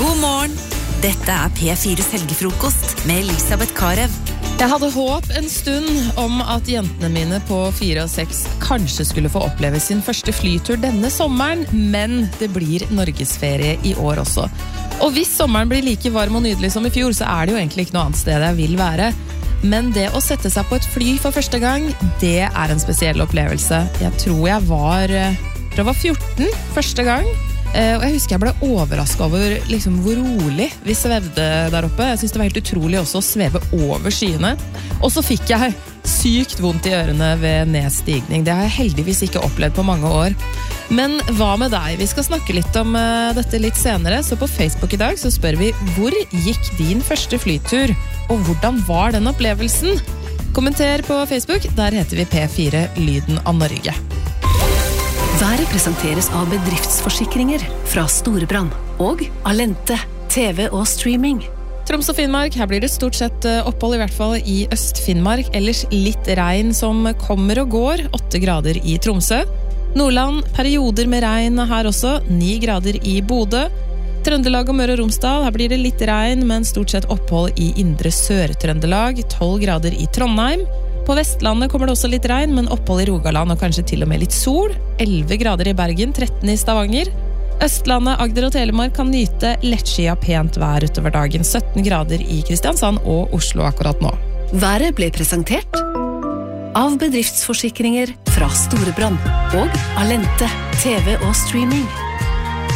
God morgen! Dette P4s helgefrokost med Elisabeth Karev. Jeg hadde håp en stund om at jentene mine på 4 og 6 kanskje skulle få oppleve sin første flytur denne sommeren, men det blir norgesferie i år også. Og hvis sommeren blir like varm og nydelig som i fjor, så det jo egentlig ikke noe annet sted jeg vil være. Men det å sette seg på et fly for første gang, det en spesiell opplevelse. Jeg tror jeg var 14 første gang. Og jeg husker jeg ble overrasket over liksom, hvor rolig vi svevde der oppe. Jeg synes det var helt utrolig også å sveve over skyene. Og så fikk jeg sykt vondt i ørene ved nedstigning. Det har jeg heldigvis ikke opplevd på mange år. Men hva med deg? Vi skal snakke litt om dette litt senere, så på Facebook i dag så spør vi hvor gikk din første flytur, og hvordan var den opplevelsen? Kommenter på Facebook, der heter vi P4 Lyden av Norge. Været presenteres av bedriftsforsikringer fra Storebrand og Alente, TV og streaming. Troms og Finnmark, her blir det stort sett opphold i hvert fall i Øst-Finnmark, ellers litt regn som kommer og går, 8 grader i Tromsø. Nordland, perioder med regn her også, 9 grader i Bodø. Trøndelag og Møre og Romsdal, her blir det litt regn, men stort sett opphold i Indre Sør-Trøndelag, 12 grader i Trondheim. På Vestlandet kommer det også litt regn, men opphold i Rogaland og kanskje til og med litt sol. 11 grader i Bergen, 13 i Stavanger. Østlandet, Agder og Telemark kan nyte lettskyet pent vær utover dagen. 17 grader i Kristiansand og Oslo akkurat nå. Været ble presentert av bedriftsforsikringer fra Storebrand og Alente, TV og streaming.